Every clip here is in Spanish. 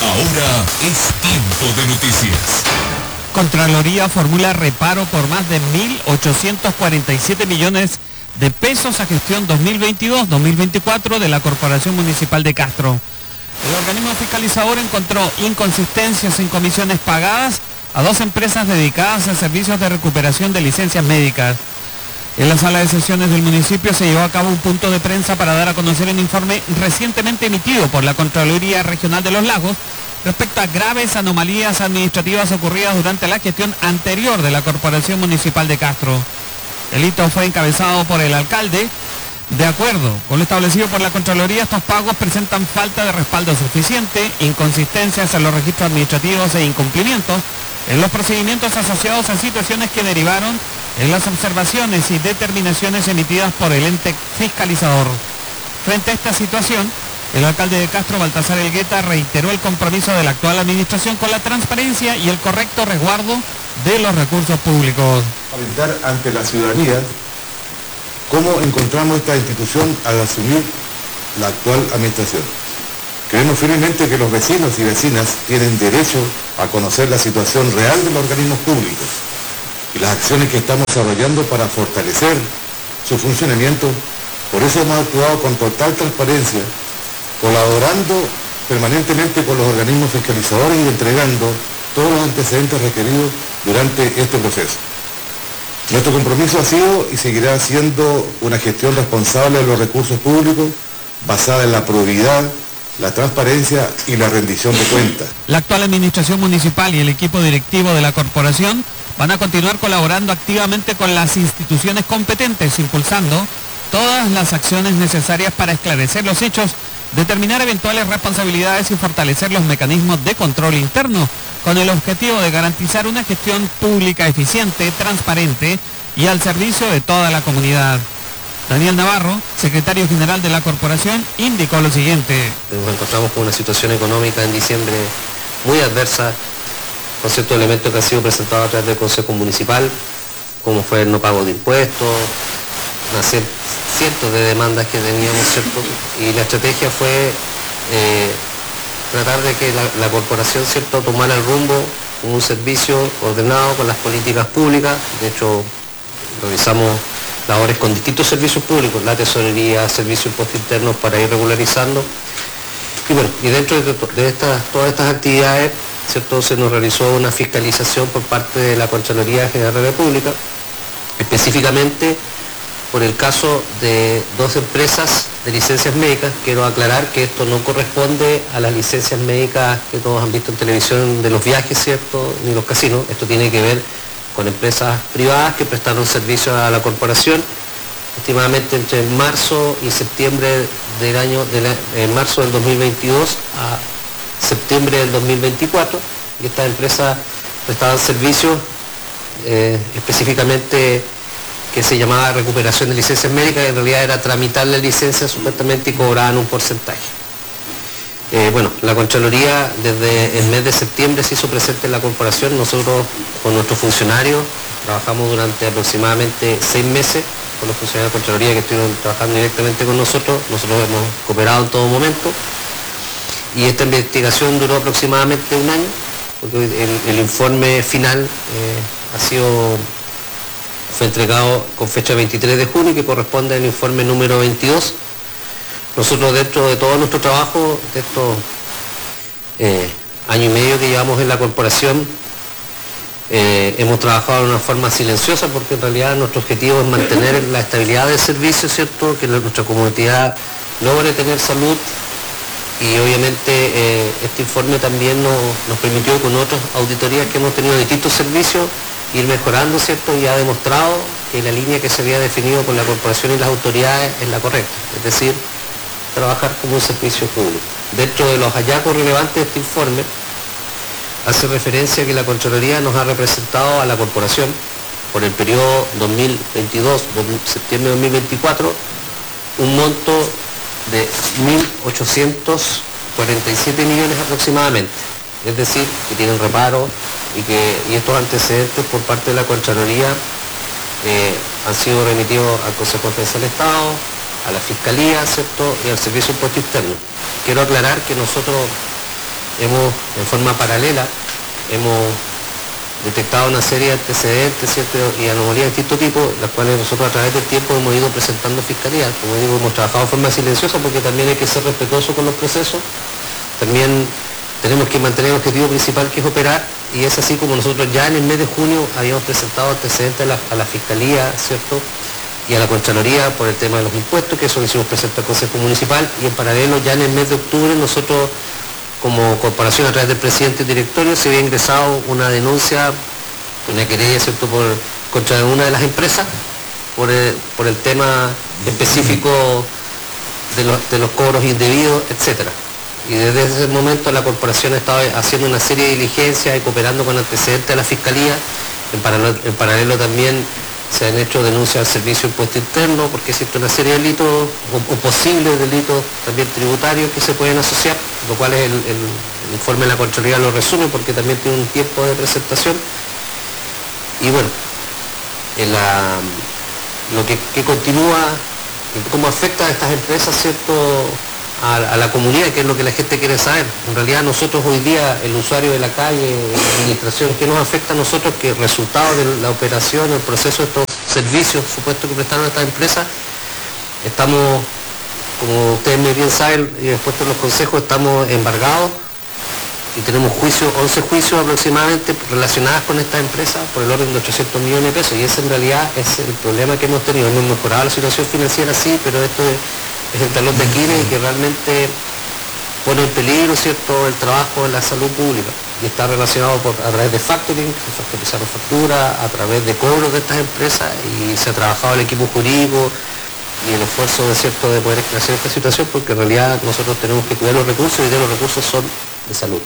Ahora es tiempo de noticias. Contraloría formula reparo por más de 1.847 millones de pesos a gestión 2022-2024 de la Corporación Municipal de Castro. El organismo fiscalizador encontró inconsistencias en comisiones pagadas a 2 empresas dedicadas a servicios de recuperación de licencias médicas. En la sala de sesiones del municipio se llevó a cabo un punto de prensa para dar a conocer un informe recientemente emitido por la Contraloría Regional de los Lagos respecto a graves anomalías administrativas ocurridas durante la gestión anterior de la Corporación Municipal de Castro. El hito fue encabezado por el alcalde. De acuerdo con lo establecido por la Contraloría, estos pagos presentan falta de respaldo suficiente, inconsistencias en los registros administrativos e incumplimientos en los procedimientos asociados a situaciones que derivaron en las observaciones y determinaciones emitidas por el ente fiscalizador. Frente a esta situación, el alcalde de Castro, Baltasar Elgueta, reiteró el compromiso de la actual administración con la transparencia y el correcto resguardo de los recursos públicos. Alentar ante la ciudadanía cómo encontramos esta institución al asumir la actual administración. Creemos firmemente que los vecinos y vecinas tienen derecho a conocer la situación real de los organismos públicos y las acciones que estamos desarrollando para fortalecer su funcionamiento. Por eso hemos actuado con total transparencia, colaborando permanentemente con los organismos fiscalizadores y entregando todos los antecedentes requeridos durante este proceso. Nuestro compromiso ha sido y seguirá siendo una gestión responsable de los recursos públicos basada en la probidad, la transparencia y la rendición de cuentas. La actual administración municipal y el equipo directivo de la corporación van a continuar colaborando activamente con las instituciones competentes, impulsando todas las acciones necesarias para esclarecer los hechos, determinar eventuales responsabilidades y fortalecer los mecanismos de control interno, con el objetivo de garantizar una gestión pública eficiente, transparente y al servicio de toda la comunidad. Daniel Navarro, secretario general de la corporación, indicó lo siguiente. Nos encontramos con una situación económica en diciembre muy adversa, con ciertos elementos que han sido presentados a través del Consejo Municipal, como fue el no pago de impuestos, cientos de demandas que teníamos, ¿cierto? Y la estrategia fue tratar de que la corporación, ¿cierto?, tomara el rumbo con un servicio ordenado con las políticas públicas. De hecho, realizamos labores con distintos servicios públicos, la tesorería, servicios de impuestos internos, para ir regularizando. Y bueno, y dentro de todas estas actividades, ¿cierto?, se nos realizó una fiscalización por parte de la Contraloría General de la República, específicamente por el caso de 2 empresas de licencias médicas. Quiero aclarar que esto no corresponde a las licencias médicas que todos han visto en televisión de los viajes, ¿cierto?, ni los casinos. Esto tiene que ver con empresas privadas que prestaron servicio a la corporación, estimadamente entre marzo y septiembre marzo del 2022 a septiembre del 2024, y estas empresas prestaban servicios específicamente que se llamaba recuperación de licencias médicas, que en realidad era tramitar la licencia supuestamente y cobraban un porcentaje. Bueno, la Contraloría desde el mes de septiembre se hizo presente en la corporación. Nosotros con nuestros funcionarios trabajamos durante aproximadamente 6 meses con los funcionarios de la Contraloría que estuvieron trabajando directamente con nosotros. Nosotros hemos cooperado en todo momento y esta investigación duró aproximadamente 1 año, porque el informe final fue entregado con fecha 23 de junio, que corresponde al informe número 22. Nosotros, dentro de todo nuestro trabajo, de estos año y medio que llevamos en la corporación, hemos trabajado de una forma silenciosa, porque en realidad nuestro objetivo es mantener la estabilidad del servicio, ¿cierto?, que nuestra comunidad logre tener salud, y obviamente este informe también nos permitió, con otras auditorías que hemos tenido de distintos servicios, ir mejorando, ¿cierto?, y ha demostrado que la línea que se había definido por la corporación y las autoridades es la correcta, es decir, trabajar como un servicio público. Dentro de los hallazgos relevantes de este informe, hace referencia a que la Contraloría nos ha representado a la corporación por el periodo 2022, septiembre de 2024, un monto de 1.847 millones aproximadamente, es decir, que tienen reparo y estos antecedentes por parte de la Contraloría han sido remitidos al Consejo de Defensa del Estado, a la Fiscalía, ¿cierto?, y al Servicio de Impuesto Interno. Quiero aclarar que nosotros en forma paralela, hemos detectado una serie de antecedentes, ¿cierto? Y anomalías de distinto tipo, las cuales nosotros a través del tiempo hemos ido presentando a Fiscalía. Como digo, hemos trabajado de forma silenciosa porque también hay que ser respetuoso con los procesos. También tenemos que mantener el objetivo principal, que es operar, y es así como nosotros ya en el mes de junio habíamos presentado antecedentes a la Fiscalía, ¿cierto? Y a la Contraloría por el tema de los impuestos, que eso lo hicimos presente al Consejo Municipal, y en paralelo ya en el mes de octubre nosotros, como corporación a través del presidente del directorio, se había ingresado una denuncia, una querella, ¿cierto?, contra una de las empresas por el tema específico de los cobros indebidos, etcétera. Y desde ese momento la corporación ha estado haciendo una serie de diligencias y cooperando con antecedentes a la Fiscalía. En paralelo también se han hecho denuncias al Servicio de Impuesto Interno porque existe una serie de delitos o posibles delitos también tributarios que se pueden asociar, lo cual el informe de la Contraloría lo resume porque también tiene un tiempo de presentación. Y bueno, lo que continúa, cómo afecta a estas empresas, ¿cierto?, a la comunidad, que es lo que la gente quiere saber. En realidad nosotros hoy día, el usuario de la calle, la administración, ¿qué nos afecta a nosotros? Que el resultado de la operación, el proceso de estos servicios supuestos que prestaron a estas empresas, estamos, como ustedes muy bien saben, y después de los consejos, estamos embargados y tenemos 11 juicios aproximadamente relacionados con estas empresas por el orden de 800 millones de pesos, y ese en realidad es el problema que hemos tenido. Hemos mejorado la situación financiera, sí, pero esto es el talón de Aquiles y que realmente pone en peligro, ¿cierto?, el trabajo de la salud pública, y está relacionado a través de factoring, factorizaron facturas, a través de cobros de estas empresas, y se ha trabajado el equipo jurídico y el esfuerzo, ¿cierto?, de poder esclarecer esta situación, porque en realidad nosotros tenemos que cuidar los recursos, y de los recursos son de salud.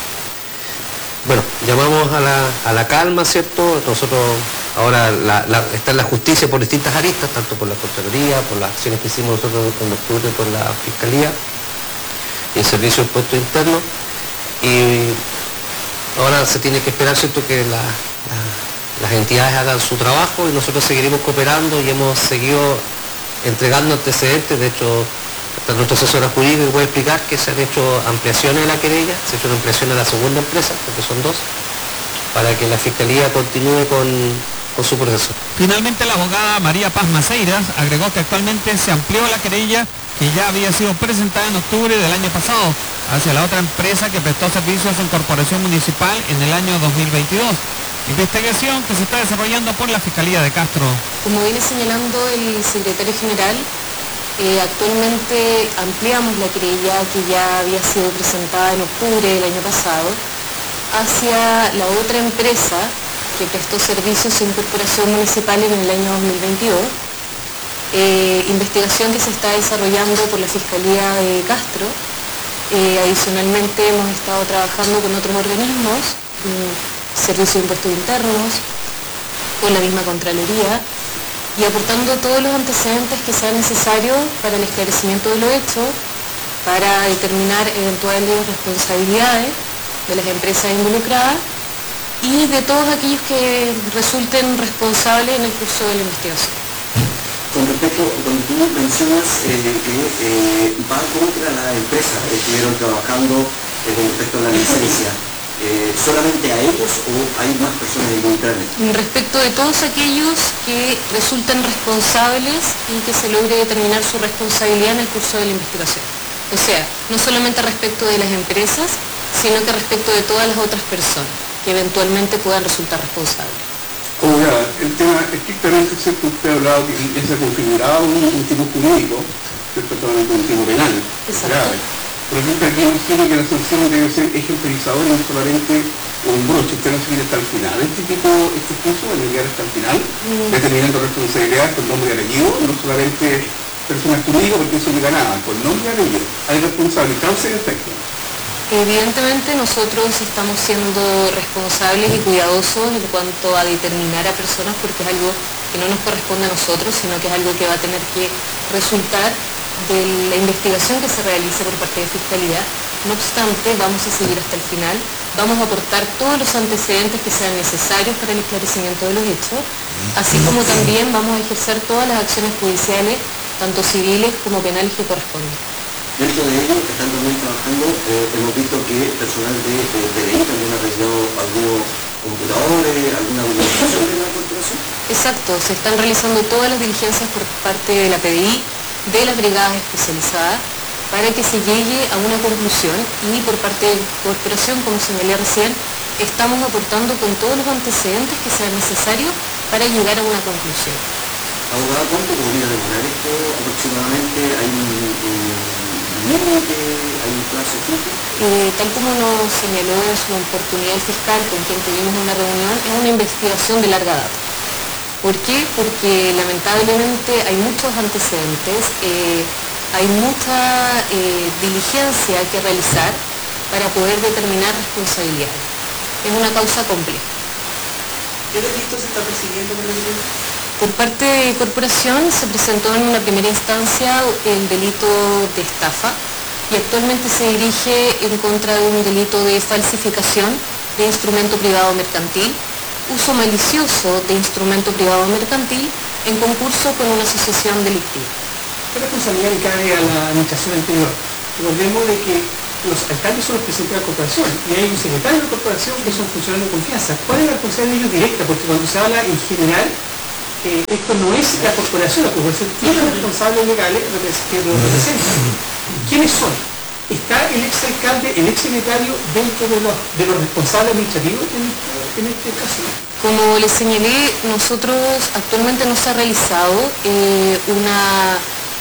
Bueno, llamamos a la calma, ¿cierto? Nosotros ahora está en la justicia por distintas aristas, tanto por la Contraloría, por las acciones que hicimos nosotros en octubre por la Fiscalía y el Servicio de Impuestos Internos, y ahora se tiene que esperar, ¿cierto?, que las entidades hagan su trabajo, y nosotros seguiremos cooperando y hemos seguido entregando antecedentes. De hecho, nuestro asesor jurídico puede explicar que se han hecho ampliaciones de la querella, se ha hecho una ampliación a la segunda empresa, porque son dos, para que la Fiscalía continúe con su proceso. Finalmente, la abogada María Paz Maceiras agregó que actualmente se amplió la querella que ya había sido presentada en octubre del año pasado hacia la otra empresa que prestó servicios en Corporación Municipal en el año 2022. Investigación que se está desarrollando por la Fiscalía de Castro. Como viene señalando el secretario general, actualmente ampliamos la querella que ya había sido presentada en octubre del año pasado hacia la otra empresa que prestó servicios en Corporación Municipal en el año 2022. Investigación que se está desarrollando por la Fiscalía de Castro. Adicionalmente hemos estado trabajando con otros organismos, Servicio de Impuestos Internos, con la misma Contraloría, y aportando todos los antecedentes que sean necesarios para el esclarecimiento de lo hecho, para determinar eventuales responsabilidades de las empresas involucradas y de todos aquellos que resulten responsables en el curso de la investigación. Con respecto, cuando tú mencionas que va contra la empresa que estuvieron trabajando con respecto a la licencia, ¿solamente a ellos o hay más personas involucradas? Respecto de todos aquellos que resulten responsables y que se logre determinar su responsabilidad en el curso de la investigación. O sea, no solamente respecto de las empresas, sino que respecto de todas las otras personas que eventualmente puedan resultar responsables. Ahora, el tema estrictamente, ¿cierto? Usted ha hablado que ya se ha configurado un tipo jurídico, ¿cierto? Un tipo penal, grave. Por ejemplo, aquí imagino que la sanción debe ser ejemplarizadora, no solamente un broche. Usted no se quiere hasta el final. Este curso va a llegar hasta el final, determinando responsabilidades por nombre y apellido, no solamente personas jurídicas, porque eso no diga nada, por nombre y apellido. Hay responsabilidad, causa y efecto. Evidentemente nosotros estamos siendo responsables y cuidadosos en cuanto a determinar a personas, porque es algo que no nos corresponde a nosotros, sino que es algo que va a tener que resultar de la investigación que se realice por parte de Fiscalía. No obstante, vamos a seguir hasta el final, vamos a aportar todos los antecedentes que sean necesarios para el esclarecimiento de los hechos, así como también vamos a ejercer todas las acciones judiciales, tanto civiles como penales, que corresponden. Dentro de ello están también trabajando, hemos visto que personal de PDI también ha recibido algunos computadores, alguna documentación de la corporación. Exacto, se están realizando todas las diligencias por parte de la PDI, de las brigadas especializadas, para que se llegue a una conclusión, y por parte de la corporación, como señalé recién, estamos aportando con todos los antecedentes que sean necesarios para llegar a una conclusión. Abogada, ¿cuánto podría demorar esto aproximadamente? ¿Hay un límite? ¿Hay un plazo fijo? Tal como nos señaló en su oportunidad el fiscal con quien tuvimos una reunión, es una investigación de larga data. ¿Por qué? Porque lamentablemente hay muchos antecedentes, hay mucha diligencia que realizar para poder determinar responsabilidades. Es una causa compleja. ¿Qué delito se está persiguiendo con el delito? Por parte de corporación se presentó en una primera instancia el delito de estafa y actualmente se dirige en contra de un delito de falsificación de instrumento privado mercantil, uso malicioso de instrumento privado mercantil en concurso con una asociación delictiva. ¿Qué responsabilidad le cabe a la administración anterior? Recordemos de que los alcaldes son los presidentes de la corporación y hay un secretario de la corporación que es un funcionario de confianza. ¿Cuál es la responsabilidad de ellos directa? Porque cuando se habla en general, esto no es la corporación tiene responsables legales que lo representan. ¿Quiénes son? ¿Está el ex alcalde, el ex secretario dentro de los responsables administrativos en este caso? Como les señalé, nosotros actualmente no se ha realizado una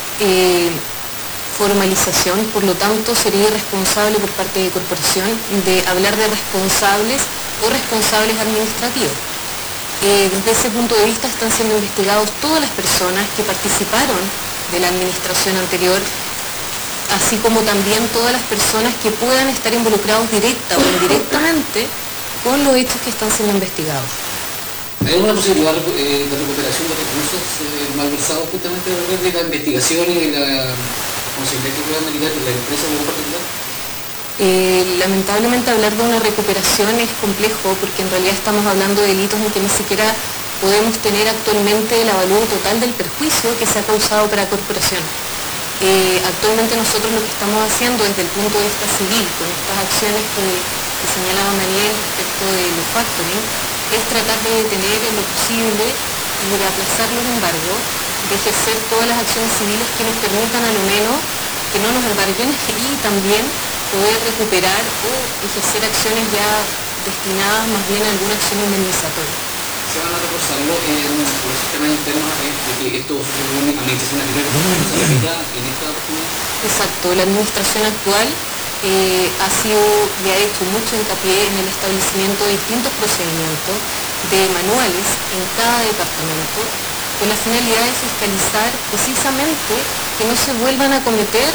formalización, por lo tanto sería irresponsable por parte de corporación de hablar de responsables o responsables administrativos. Desde ese punto de vista están siendo investigados todas las personas que participaron de la administración anterior, así como también todas las personas que puedan estar involucrados directa o indirectamente con los hechos que están siendo investigados. ¿Hay alguna posibilidad de recuperación de recursos malversados justamente a través de la investigación y de la responsabilidad que puedan derivar de la empresa en particular? Lamentablemente hablar de una recuperación es complejo porque en realidad estamos hablando de delitos en que ni siquiera podemos tener actualmente el avalúo total del perjuicio que se ha causado para la corporación. Actualmente nosotros lo que estamos haciendo desde el punto de vista civil, con estas acciones que señalaba Daniel respecto de los factoring, es tratar de detener en lo posible y de aplazar los embargos, de ejercer todas las acciones civiles que nos permitan a lo menos que no nos embarguen y también poder recuperar o ejercer acciones ya destinadas más bien a alguna acción indemnizatoria. Se van a reforzarlo en los sistemas internos de que esto sucede en la administración anterior en esta oportunidad. Exacto, la administración actual ha sido y ha hecho mucho hincapié en el establecimiento de distintos procedimientos de manuales en cada departamento con la finalidad de fiscalizar precisamente que no se vuelvan a cometer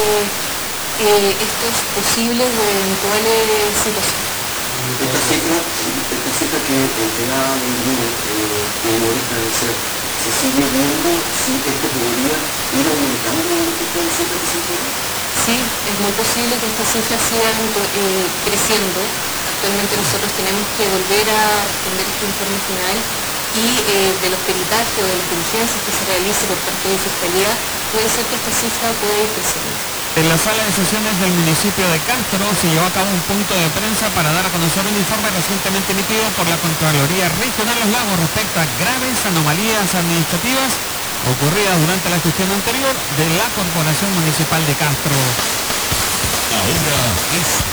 estos posibles o eventuales situaciones. Esta cifra que te da que molesta de ser, ¿se sigue viendo si esto podría ir aumentando en el tipo de cifra que se encuentra? Sí, es muy posible que estas cifras sigan creciendo. Actualmente nosotros tenemos que volver a responder este informe final y de los peritajes o de las diligencias que se realice por parte de Fiscalía, puede ser que esta cifra pueda ir creciendo. En la sala de sesiones del municipio de Castro se llevó a cabo un punto de prensa para dar a conocer un informe recientemente emitido por la Contraloría Regional Los Lagos respecto a graves anomalías administrativas ocurridas durante la gestión anterior de la Corporación Municipal de Castro. Ahora es